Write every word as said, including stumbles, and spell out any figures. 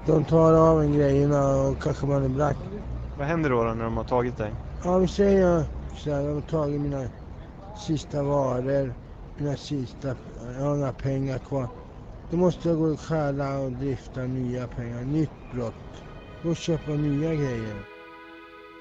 De tar av en grejerna och kanske man är brack. Vad händer då, då när de har tagit dig? Ja, vi säger så här, de har tagit mina sista varor, mina sista, jag har inga pengar kvar. Då måste jag gå och stjäla och drifta nya pengar, nytt brott. Och köpa nya grejer.